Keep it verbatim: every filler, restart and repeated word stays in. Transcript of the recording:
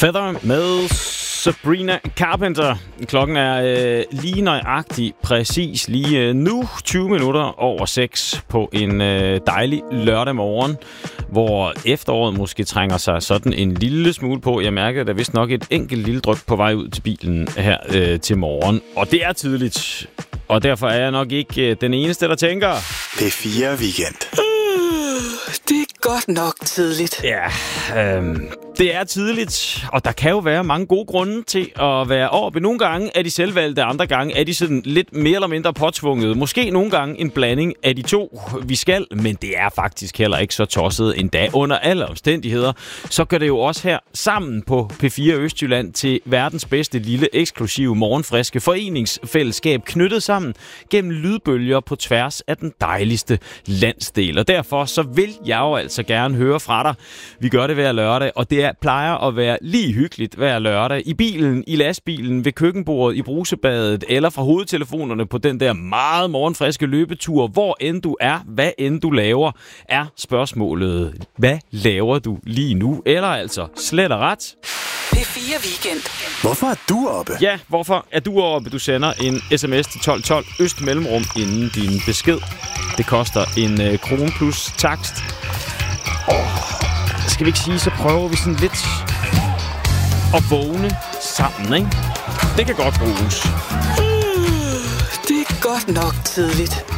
Feather med Sabrina Carpenter. Klokken er øh, lige nøjagtigt præcis lige øh, nu tyve minutter over seks på en øh, dejlig lørdag morgen, hvor efteråret måske trænger sig sådan en lille smule på. Jeg mærker, at der er vist nok et enkelt lille dryp på vej ud til bilen her øh, til morgen. Og det er tidligt, og derfor er jeg nok ikke øh, den eneste, der tænker P fire Weekend. Det er godt nok tidligt. Ja, øh, det er tidligt, og der kan jo være mange gode grunde til at være oppe. Nogle gange er de selvvalgte, andre gange er de sådan lidt mere eller mindre påtvunget. Måske nogle gange en blanding af de to, vi skal, men det er faktisk heller ikke så tosset endda. Under alle omstændigheder, så gør det jo også her sammen på P fire Østjylland til verdens bedste lille eksklusive morgenfriske foreningsfællesskab knyttet sammen gennem lydbølger på tværs af den dejligste landsdel. Og derfor så vil jeg jo altså gerne høre fra dig. Vi gør det hver lørdag, og det er, plejer at være lige hyggeligt hver lørdag. I bilen, i lastbilen, ved køkkenbordet, i brusebadet, eller fra hovedtelefonerne på den der meget morgenfriske løbetur. Hvor end du er, hvad end du laver, er spørgsmålet. Hvad laver du lige nu? Eller altså slet og ret. P fire Weekend. Hvorfor er du oppe? Ja, hvorfor er du oppe? Du sender en sms til tolv tolv øst mellemrum inden din besked. Det koster en øh, krone plus takst. Oh, skal vi ikke sige, så prøver vi sådan lidt at vågne sammen, ikke? Det kan godt bruges. Uh, det er godt nok tidligt.